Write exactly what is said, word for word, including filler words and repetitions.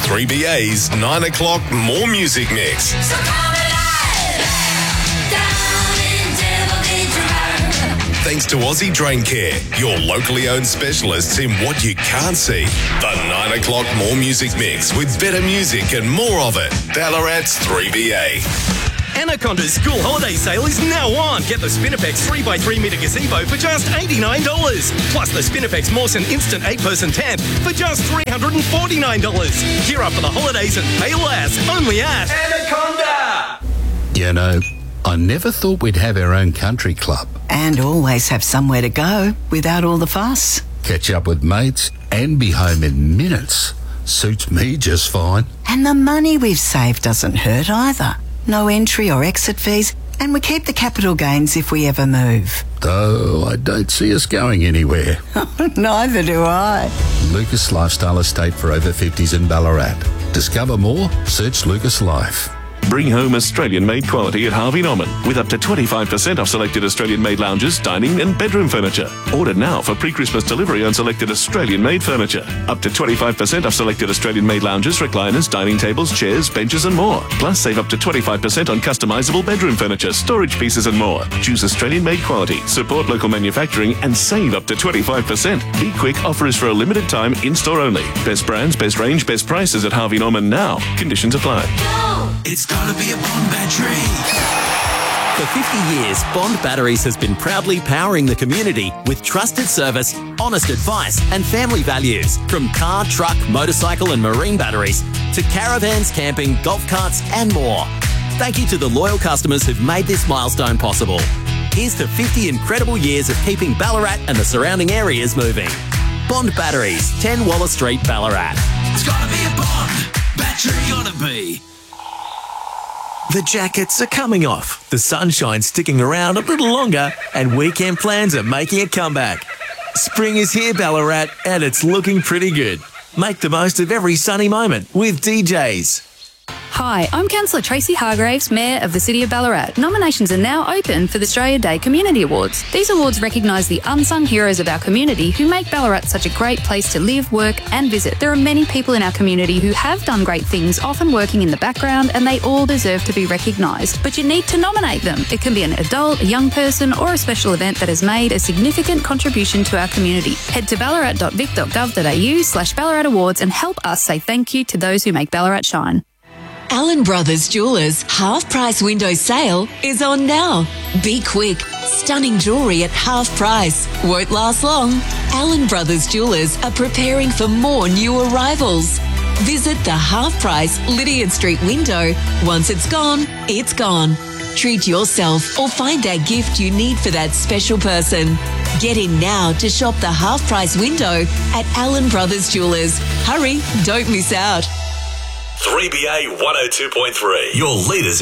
three B A's nine o'clock More Music Mix. So come alive, down in Devil May Drive. Thanks to Aussie Drain Care, your locally owned specialists in what you can't see. The nine o'clock More Music Mix with better music and more of it. Ballarat's three B A. Anaconda's school holiday sale is now on. Get the Spinifex three by three metre gazebo for just eighty-nine dollars. Plus the Spinifex Mawson Instant eight person tent for just three hundred forty-nine dollars. Gear up for the holidays and pay less. Only at Anaconda. You know, I never thought we'd have our own country club. And always have somewhere to go without all the fuss. Catch up with mates and be home in minutes. Suits me just fine. And the money we've saved doesn't hurt either. No entry or exit fees, and we keep the capital gains if we ever move. Though I don't see us going anywhere. Neither do I. Lucas Lifestyle Estate for over fifties in Ballarat. Discover more, search Lucas Life. Bring home Australian-made quality at Harvey Norman with up to twenty-five percent off selected Australian-made lounges, dining and bedroom furniture. Order now for pre-Christmas delivery on selected Australian-made furniture. Up to twenty-five percent off selected Australian-made lounges, recliners, dining tables, chairs, benches and more. Plus save up to twenty-five percent on customisable bedroom furniture, storage pieces and more. Choose Australian-made quality, support local manufacturing and save up to twenty-five percent. Be quick, offer is for a limited time, in-store only. Best brands, best range, best prices at Harvey Norman now. Conditions apply. It's gotta be a Bond battery. For fifty years, Bond Batteries has been proudly powering the community with trusted service, honest advice and family values. From car, truck, motorcycle and marine batteries to caravans, camping, golf carts and more. Thank you to the loyal customers who've made this milestone possible. Here's to fifty incredible years of keeping Ballarat and the surrounding areas moving. Bond Batteries, ten Wallace Street, Ballarat. It's gotta be a Bond battery. Gotta be. The jackets are coming off, the sunshine's sticking around a little longer, and weekend plans are making a comeback. Spring is here, Ballarat, and it's looking pretty good. Make the most of every sunny moment with D Js. Hi, I'm Councillor Tracy Hargraves, Mayor of the City of Ballarat. Nominations are now open for the Australia Day Community Awards. These awards recognise the unsung heroes of our community who make Ballarat such a great place to live, work and visit. There are many people in our community who have done great things, often working in the background, and they all deserve to be recognised. But you need to nominate them. It can be an adult, a young person or a special event that has made a significant contribution to our community. Head to ballarat dot vic dot gov dot a u slash Ballarat Awards and help us say thank you to those who make Ballarat shine. Allen Brothers Jewelers half-price window sale is on now. Be quick. Stunning jewellery at half price. Won't last long. Allen Brothers Jewelers are preparing for more new arrivals. Visit the half-price Lydiard Street window. Once it's gone, it's gone. Treat yourself or find that gift you need for that special person. Get in now to shop the half-price window at Allen Brothers Jewelers. Hurry, don't miss out. three B A one oh two point three. Your leaders